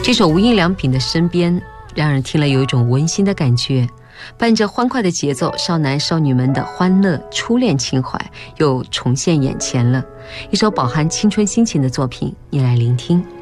这首无印良品的身边，让人听了有一种温馨的感觉，伴着欢快的节奏，少男少女们的欢乐初恋情怀又重现眼前了。一首饱含青春心情的作品，你来聆听。